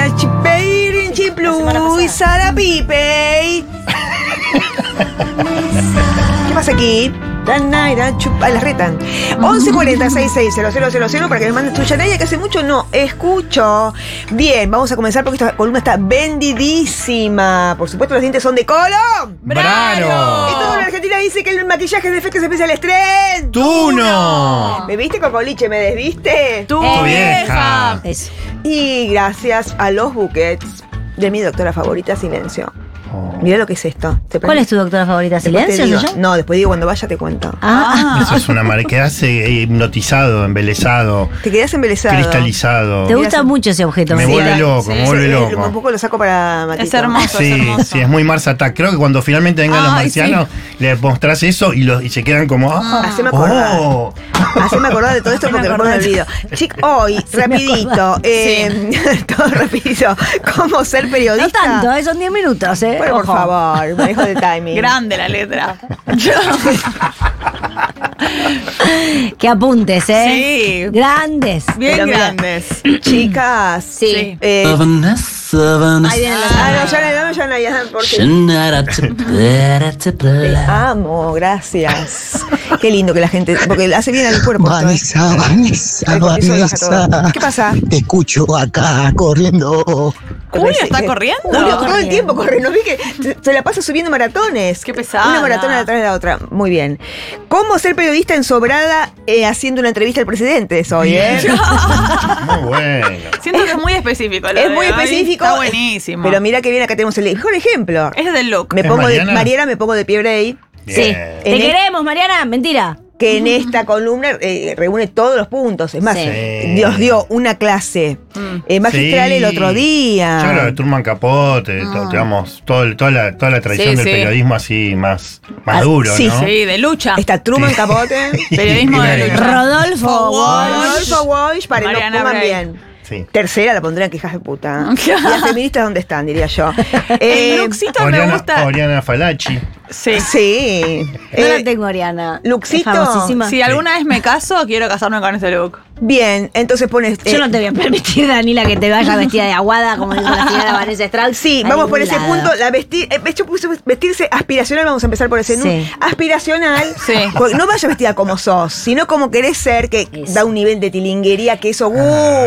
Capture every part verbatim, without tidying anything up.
Chipei, Chiplu, y Sara Pipe. ¿Qué pasa aquí? Ah, las retan. once cuarenta, sesenta y seis, cero cero cero cero para que me mandes tu Yanaya, que hace mucho no escucho. Bien, vamos a comenzar porque esta columna está vendidísima. Por supuesto, los dientes son de color. ¡Bravo! Y todo en Argentina dice que el maquillaje de efectos especiales tren. ¡Tú no! ¿Me viste, Cocoliche? ¿Me desviste? ¡Tu vieja! Eso. Y gracias a los buquets de mi doctora favorita, Silencio. Oh. Mirá lo que es esto. ¿Te ¿Cuál es tu doctora favorita? Después te ¿Silencio? digo. ¿Soy yo? No, después digo cuando vaya te cuento. Ah, Eso es una marca que hace hipnotizado, embelesado, Te quedás embelesado. cristalizado. te gusta mucho ese objeto. Me ¿verdad? vuelve loco, me vuelve Sí, loco. un poco lo saco para Matito. Es hermoso, Sí, es hermoso. sí, es muy Mars Attack. Creo que cuando finalmente vengan los Ay, marcianos, les mostrás eso y, los, y se quedan como. ¡Ah! Haceme acordar. Oh. Haceme acordar de todo esto porque después me olvido. Chic, hoy, rapidito, eh, todo rapidito. ¿Cómo ser No periodista? tanto, eh, son diez minutos, ¿eh? Bueno, por Ojo. favor, manejo de timing. Grande la letra. Que apuntes, ¿eh? Sí. Grandes. Bien Pero mira, grandes. Chicas. Sí. Eh, Ahí vienen los ah, no, ya no, dame ya no, ya, porque te amo, gracias. Qué lindo que la gente, porque le hace bien al cuerpo. esto, ¿eh? Vanessa, Vanessa, Ay, porque eso lo baja Vanessa. todo. ¿Qué pasa? Te escucho acá corriendo. ¿Julio está corriendo? Julio todo el Corriendo. tiempo corre, no vi que se, se la pasa subiendo maratones. Qué pesada. Una maratón atrás de la otra. Muy bien. ¿Cómo ser periodista en Sobrada eh, haciendo una entrevista al presidente hoy, eh? Muy bueno. Siento que es muy específico. lo Es de muy hoy. específico. Está buenísimo. Pero mira que bien, acá tenemos el mejor ejemplo. Ese es del look. Me ¿Es pongo de Mariana? Mariana, me pongo de pie Bray, Sí. Bien. Te En el- queremos, Mariana. Mentira. que en esta columna eh, reúne todos los puntos. Es más, Sí. Dios dio una clase eh, magistral Sí. el otro día. Yo creo que Truman Capote, to- digamos, todo, el- toda, la, toda la tradición Sí, del sí. periodismo así más, más Ah, duro, sí, ¿no? Sí, de lucha. Está Truman Capote. Periodismo de lucha. Rodolfo Walsh. Rodolfo Walsh, para que no Mariana pongan Bray. bien. Sí. Tercera la pondrían que hijas de puta. ¿Y las feministas dónde están, diría yo? Eh, El lookcito me Oriana, gusta. Oriana Falachi. Sí. Sí. No Eh, la tengo, Ariana. Luxito. Es famosísima. Si alguna vez me caso, quiero casarme con ese look. Bien, entonces pones. Yo eh, no te voy a permitir, Danila, que te vayas vestida de aguada como dice la señora Vanessa Strauss. Sí, a vamos por ningún ese lado. punto. La vestir, eh, yo puse vestirse aspiracional, vamos a empezar por ese. Sí. ¿no? Aspiracional. Sí. Porque no vayas vestida como sos, sino como querés ser, que Eso. da un nivel de tilinguería que eso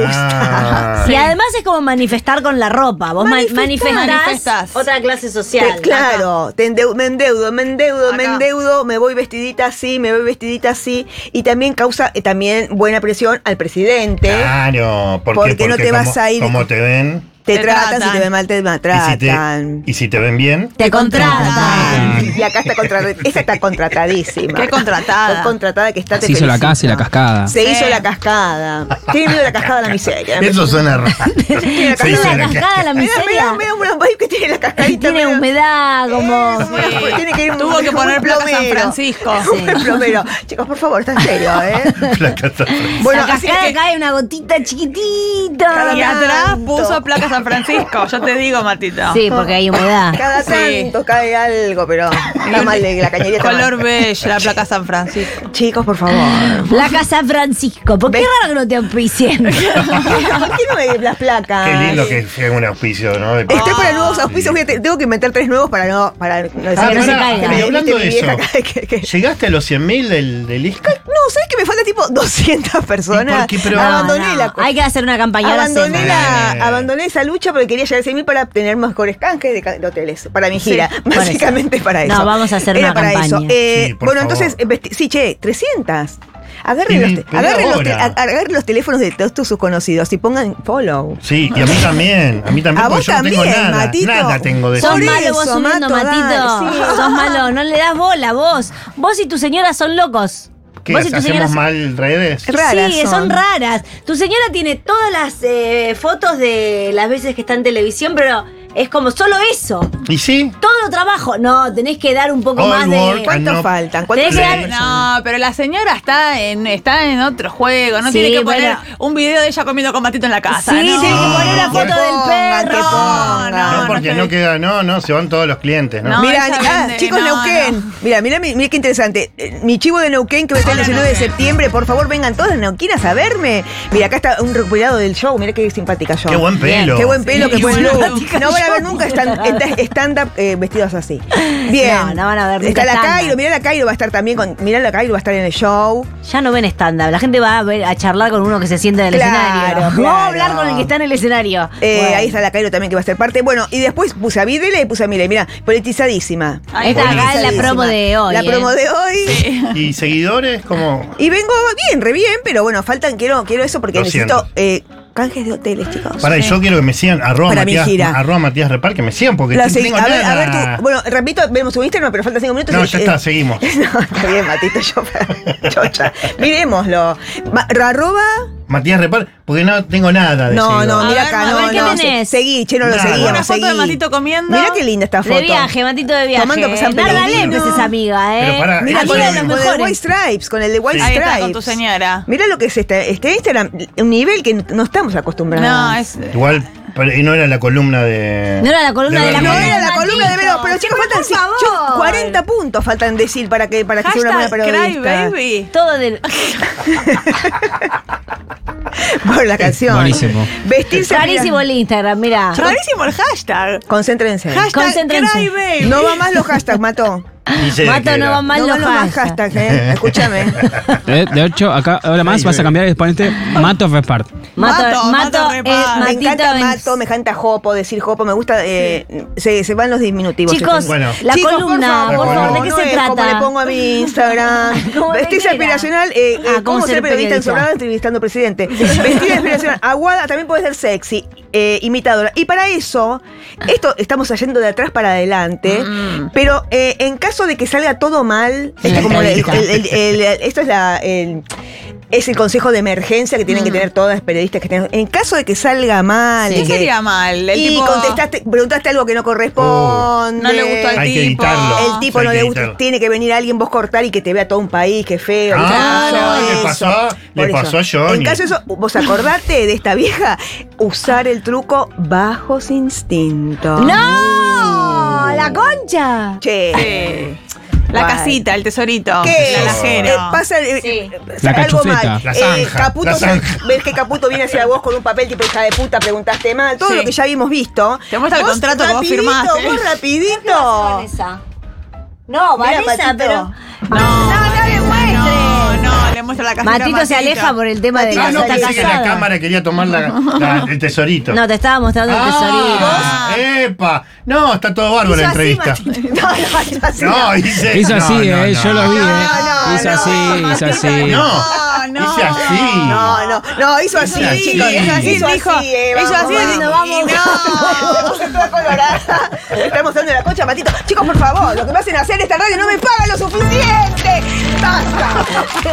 gusta. Ah. Y además es como manifestar con la ropa. Vos ma- Manifestás. manifestás, Manifestás. otra clase social. Te- claro, te endeu- me endeudo, me endeudo, me Acá. endeudo, me voy vestidita así, me voy vestidita así. Y también causa eh, también buena presión al presidente. Claro, ¿por Porque qué? no te vas como, a ir- como te ven. Te, Te tratan, tratan. si te ven mal, te Y si te, maltratan. y si te ven bien. Te contratan. Y acá está contratada. Esta está contratadísima. Qué contratada. Qué contratada que está. te Se hizo la felicito. casa y la cascada. Se hizo Sí. la cascada. Tiene miedo de la cascada a la miseria. Eso suena raro. Tiene la Se hizo cascada. la la cascada, la Me da, me da, miseria. me da una vibe que tiene la cascadita. Tiene me da- humedad, como. Eh, bueno, tiene que ir Tuvo que como poner un placa San plomero. Francisco. Un plomero. Chicos, por favor, está en serio, ¿eh? La casa. Bueno, la así cascada que- cae una gotita chiquitita. Cada Y atrás tanto. puso placa San Francisco. Yo te digo, Matito. Sí, porque hay humedad. Cada Sí. tanto cae algo, pero está mal de la cañería. está Color mal. beige, la placa San Francisco. Chicos, por favor. Placa San Francisco. ¿Por qué ¿Ves? raro que no te auspicien? ¿Por qué no me las placas? Qué lindo que sea un auspicio, ¿no? De- Estoy para nuevos Ah, auspicios. voy a te- Tengo que inventar tres nuevos para no, para no decir Ah, que no se pará, caiga. que me y hablando viste mi de eso, vieja cada- que- que- ¿llegaste a los cien mil del, del ISCA? No, ¿sabes que me falta tipo doscientas personas? ¿Y por qué? Pero- Abandoné No, no. la Hay que hacer una campaña ahora Abandoné, sí. la, Eh. abandoné esa lucha porque quería llegar a cien mil para tener mejores canjes de, ca- de hoteles para mi gira. por Básicamente para eso. No, vamos a hacer Era una para campaña. eso. Eh, Sí, por bueno, favor. entonces, eh, vesti- sí, che, trescientas. Agarren, Y los, mi- te- pero agarren, los te- ahora. a- agarren los teléfonos de todos tus conocidos y pongan follow. Sí, y a mí también. A mí también, A porque vos yo no tengo también, nada. Matito. Nada tengo de Sos Por eso. malo vos eso, subiendo, Mato, Matito. dale, sí. Sos malo, no le das bola vos. Vos y tu señora son locos. ¿Qué? Vos y tu señora ¿Hacemos son- mal redes? Raras sí, son. son. raras. Tu señora tiene todas las eh, fotos de las veces que está en televisión, pero es como solo eso. ¿Y sí? Todo trabajo. No, tenés que dar un poco All más de. work ¿Cuántos no- faltan? ¿Cuántos Tenés que dar- personas? No, pero la señora está en está en otro juego. No Sí, tiene que poner bueno. un video de ella comiendo con Matito en la casa. Sí, ¿no? tiene que poner una No, foto del pongan pongan, que no, pongan. No, no, porque no no estoy- queda, no, no, se van todos los clientes, ¿no? No, Mira, ella ah, vende, chicos, no, Neuquén. no. Mira, mira, mira qué interesante. Eh, Mi chivo de Neuquén que va a estar el Hola, diecinueve de Neuquén. septiembre. Por favor, vengan todas las neuquinas a verme. Mira, acá está un recopilado del show. Mira qué simpática yo. Qué buen pelo. Qué buen pelo, Sí, qué qué buen buena look. neuquina No van a ver yo. nunca stand- esta- stand-up eh, vestidos así. Bien. No, no van a ver Está nunca la stand-up. Cairo, mirá la Cairo va a estar también con. Mirá la Cairo va a estar en el show. Ya no ven stand-up. La gente va a, ver, a charlar con uno que se siente en el Claro, escenario. claro. Vamos a hablar con el que está en el escenario. Eh, Bueno. Ahí está la Cairo también que va a ser parte. Bueno, y después puse a Videla y puse a Milei. Mira, politizadísima. Ahí Esta está. acá es la promo de hoy. La eh. promo de hoy. Y seguidores, como. Y vengo bien, re bien, pero bueno, faltan, quiero, quiero eso porque necesito doscientos. eh, canjes de hoteles, chicos. Para, y yo quiero que me sigan, arroba Para mi Matías, gira. arroba Matías Repar, que me sigan, porque La no segui- tengo a, ver, nada. a ver tú, bueno, repito, vemos su Instagram, pero faltan cinco minutos. No, y- ya eh, está, seguimos. No, está bien, Matito, yo chocha. Miremoslo. Ma- arroba. Matías Repar, porque no tengo nada de No, seguidores. no, A mira ver, acá, a no, ver, ¿qué no. tenés? Seguí, che, no lo Nada. seguimos. Una foto de seguí. Matito comiendo. Mira qué linda esta foto. De viaje, Matito de viaje. Tomando San Narda Pellegrino. Lempes es amiga, ¿eh? Pero pará, Mira, Eso con es el, lo con el mejor. White Stripes, con el de White Ahí Stripes. está con tu señora. Mira lo que es este, este Instagram, un nivel que no estamos acostumbrados. No, es. Igual, pero- y no era la columna de. No era la columna de la No Berlín. era la Matito. columna de Vero, pero chicos, faltan por ci- favor. yo- cuarenta puntos faltan decir para que, para que sea una buena Hashtag Cry periodista. Baby. Todo del. Por la canción. Buenísimo. Vestirse Rarísimo el Instagram, mira. Rarísimo el hashtag. Concéntrense. Hashtag Concéntrense. Cry Baby. No va más los hashtags, Mató. Dice Mato, que no era. van mal no los van los más hashtags. hashtags, eh. Escúchame. De, de hecho, acá, ahora más, vas a cambiar y ponerte Mato Repart. Mato, Mato, Mato, Mato eh, repara. Me Matito encanta en- Mato, me encanta Jopo, decir Jopo, me gusta. Eh, se, se van los diminutivos. Chicos, Bueno. la Chicos, columna, por por favor, favor, ¿de qué no se es trata? como le pongo a mi Instagram. ¿Cómo de Vestirse qué era? aspiracional, eh, eh, Ah, cómo ser periodista ensobrado entrevistando presidente. Vestir aspiracional, aguada, también puede ser sexy, eh, imitadora. Y para eso, esto estamos yendo de atrás para adelante, pero eh, en caso de que salga todo mal, esto, La como el- entrevista. el- el- el- el- esto es la... el- es el consejo de emergencia que tienen que tener todas las periodistas que tienen. En caso de que salga mal. ¿Qué de que- sería mal? El y tipo. contestaste, preguntaste algo que no corresponde. No le gustó al Hay que tipo. editarlo. El tipo Hay no que le gusta, editarlo. tiene que venir alguien vos cortar y que te vea todo un país, que feo. y Ah, todo le eso. pasó- le Por pasó eso. a Johnny. En caso de eso, vos acordate de esta vieja, usar el truco bajos instintos. ¡No! ¡La concha! Che. Sí. La Guay. casita, el tesorito. ¿Qué? El Eh, alajero. pasa eh, Sí. eh, La algo cachufeta. mal. La Eh, zanja, Caputo, la zanja. ves que Caputo viene hacia vos con un papel tipo hija de puta, preguntaste mal, todo Sí. lo que ya habíamos visto. Te muestra el Vos contrato que vos rapidito, firmaste. Vos rapidito. Vanessa. No, Mira, Vanessa, Matito. pero. No, no le muestres. No, no, le muestra la casita. a Matito se aleja por el tema de Matito, la Ah, no, está pensé que la casada. cámara quería tomar la- la- el tesorito. No, te estaba mostrando el tesorito. Ah, ¡epa! No, está todo bárbaro la Hizo así, entrevista. Matito. No, no, hizo así. No, hice. Hizo así, no, no, eh, no. yo lo vi, eh. no, hizo no, así, no, hizo así. No, no. hice así. No, no, no, hizo así, Hizo así. chicos. Hizo así, hizo dijo, así, eh, hizo vamos, así, vamos. diciendo, vamos. Me puse toda colorada. Me está mostrando la concha, Matito. Chicos, por favor, lo que me hacen hacer en esta radio no me pagan lo suficiente. ¡Basta!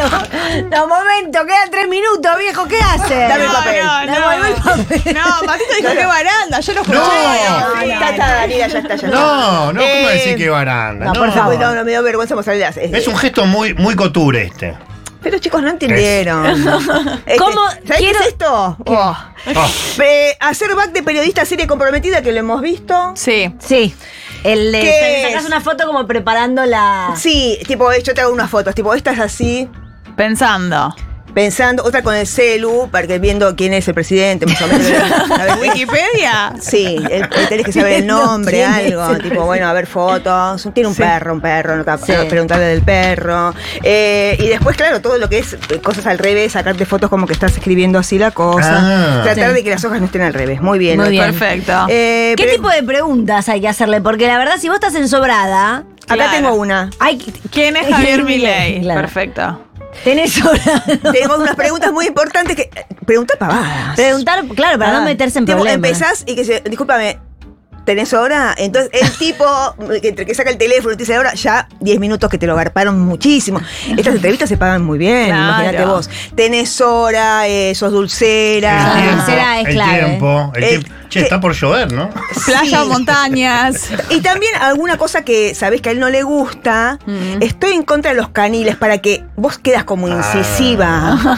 No, momento, quedan tres minutos, viejo, ¿qué haces? Dame el papel. No, no, Devuelve el papel. no, Matito dijo que baranda, yo lo escuché. No. Ya está, Daniela, ya está, ya está. No, no, ¿cómo Eh, decir que baranda? No, No, por favor, no, no me da vergüenza mostrarle las. Es un gesto muy, muy couture este. Pero chicos, no entendieron. Este, ¿Cómo? ¿Sabés Quiero- qué es esto? Oh. Oh, Eh, hacer back de periodista serie comprometida que lo hemos visto. Sí. Sí. El de. ¿Qué te es? sacas una foto como preparando la. Sí, tipo, yo te hago unas fotos, tipo, esta es así, Pensando. pensando, otra con el celu, para que viendo quién es el presidente, más o menos. A ver, ¿Wikipedia? sí, el- el- tenés que saber el nombre, ¿Quién es algo, el tipo, bueno, a ver fotos. Tiene un Sí. perro, un perro, no Sí. preguntarle del perro. Eh, y después, claro, todo lo que es eh, cosas al revés, sacarte fotos como que estás escribiendo así la cosa. Ah. Tratar Sí. de que las hojas no estén al revés. Muy bien. Muy bien. Perfecto. Eh, ¿Qué pero- tipo de preguntas hay que hacerle? Porque la verdad, si vos estás ensobrada, Acá Claro. tengo una. hay ¿Quién es Javier Milei? Claro. Perfecto. Tenés hora. Tenemos unas preguntas muy importantes que. Pregunta pavadas. Preguntar, claro, para Ah, no meterse en tipo, problemas. empezás y que se. Discúlpame. ¿Tenés hora? Entonces, el tipo que, entre que saca el teléfono y te dice ahora, ya diez minutos que te lo garparon muchísimo. Estas entrevistas se pagan muy bien, Claro. imagínate vos. Tenés hora, eh, sos dulcera. Ah, el tiempo, será, es el clave. tiempo, el Eh, tiempo. Che, che. está por llover, ¿no? Playa o montañas. Y también alguna cosa que sabés que a él no le gusta, estoy en contra de los caniles para que vos quedas como incisiva.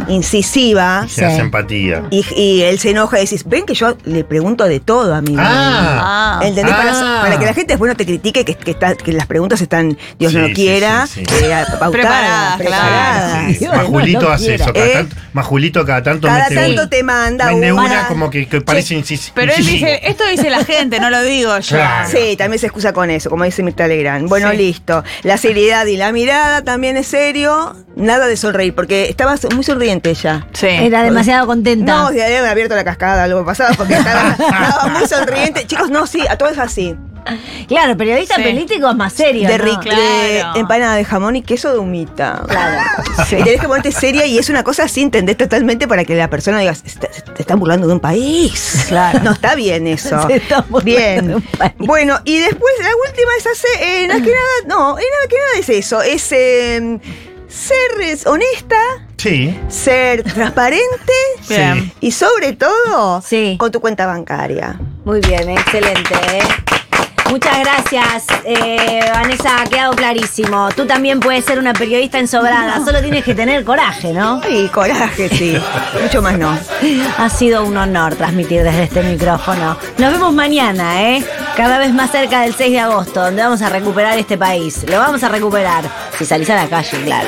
incisiva. Generas Sí. empatía. Y, y él se enoja y decís, ven que yo le pregunto de todo, amigo. Ah. Ah. ¿Entendés? Para, Ah. para que la gente después no te critique que, que, está- que las preguntas están, Dios Sí, no lo sí, quiera, sí, sí. eh, pautadas, Preparadas, preparadas. Sí, sí. Dios, Majulito no lo hace quiera. eso. Cada ¿Eh? tanto, Majulito cada tanto Cada mete tanto un- te manda mete una. una como que, que parece incis- Pero él incisivo. dice, esto dice la gente, no lo digo yo. Claro. Sí, también se excusa con eso, como dice Mirta Legrand. Bueno, Sí. listo. La seriedad y la mirada también es serio. Nada de sonreír, porque estaba muy sonriente ella. Sí. Era demasiado contenta. No, se había abierto la cascada algo pasado, porque estaba, estaba muy sonriente. Chicos, no, sí, a todos es así. Claro, periodista Sí. político es más serio. De, ¿no? ri- Claro. de empanada de jamón y queso de humita. Claro. Sí. Y tenés que ponerte seria y es una cosa así, entendés totalmente para que la persona diga, "Está- te están burlando de un país. Claro. No está bien eso. Se están burlando Bien. de un país. Bueno, y después la última es hacer, eh, no es que nada, no, eh, nada que nada es eso, es eh, ser eh, honesta, Sí. ser transparente Bien. y sobre todo Sí. con tu cuenta bancaria. Muy bien, excelente. ¿eh? Muchas gracias, eh, Vanessa, ha quedado clarísimo. Tú también puedes ser una periodista ensobrada, solo tienes que tener coraje, ¿no? Y coraje, sí. Mucho más no. Ha sido un honor transmitir desde este micrófono. Nos vemos mañana, ¿eh? Cada vez más cerca del seis de agosto, donde vamos a recuperar este país. Lo vamos a recuperar. Si salís a la calle, claro.